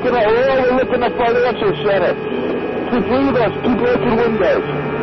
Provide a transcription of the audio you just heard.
looking at financial center. Two breathers, two broken windows.